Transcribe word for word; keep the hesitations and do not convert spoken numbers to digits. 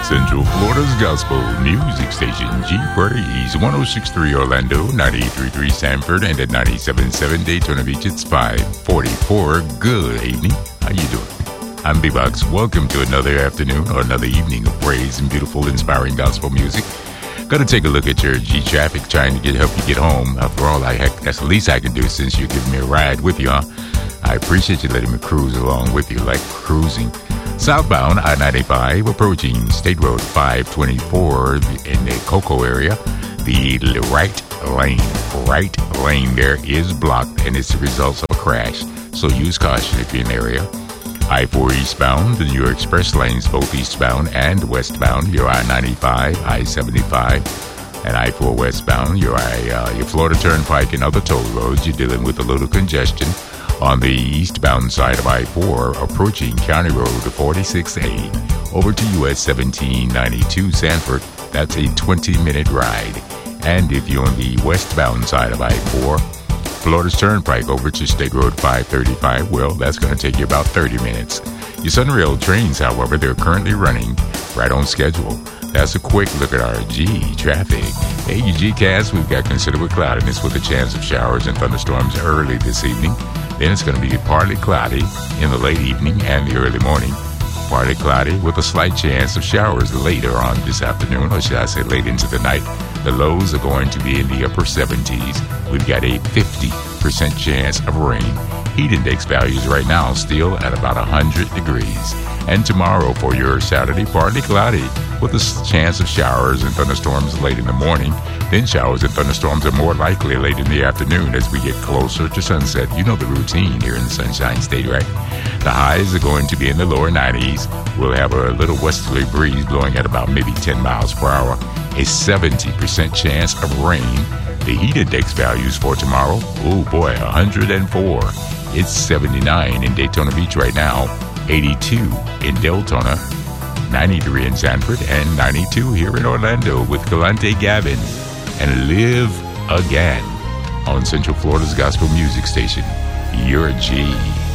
Central Florida's gospel music station, G Praise, one oh six point three Orlando, ninety-eight point three Sanford, and at ninety-seven point seven Daytona Beach. It's five forty-four. Good evening. How you doing? I'm B-Box. Welcome to another afternoon or another evening of praise and beautiful, inspiring gospel music. Got to take a look at your G traffic, trying to get help you get home. After all, I heck, that's the least I can do since you're giving me a ride with you, huh? I appreciate you letting me cruise along with you, like cruising. Southbound I ninety-five, approaching State Road five twenty-four in the Cocoa area. The right lane, right lane there is blocked, and it's the results of a crash. So use caution if you're in the area. I four eastbound, the New York Express lanes, both eastbound and westbound. Your I ninety-five, I seventy-five, and I four westbound. Your I, uh, your Florida Turnpike and other toll roads, you're dealing with a little congestion. On the eastbound side of I four, approaching County Road forty-six A, over to U S seventeen ninety-two Sanford, that's a twenty-minute ride. And if you're on the westbound side of I four, Florida's Turnpike over to State Road five thirty-five, well, that's going to take you about thirty minutes. Your Sunrail trains, however, they're currently running right on schedule. That's a quick look at our G traffic. Hey, you G-Cast, we've got considerable cloudiness with a chance of showers and thunderstorms early this evening. Then it's going to be partly cloudy in the late evening and the early morning. Partly cloudy with a slight chance of showers later on this afternoon, or should I say late into the night. The lows are going to be in the upper seventies. We've got a fifty percent chance of rain. Heat index values right now still at about one hundred degrees. And tomorrow for your Saturday, partly cloudy with a chance of showers and thunderstorms late in the morning. Then showers and thunderstorms are more likely late in the afternoon as we get closer to sunset. You know the routine here in the Sunshine State, right? The highs are going to be in the lower nineties. We'll have a little westerly breeze blowing at about maybe ten miles per hour. A seventy percent chance of rain. The heat index values for tomorrow, oh boy, one hundred four. It's seventy-nine in Daytona Beach right now, eighty-two in Deltona, ninety-three in Sanford, and ninety-two here in Orlando with Galante Gavin and Live Again on Central Florida's gospel music station, your G.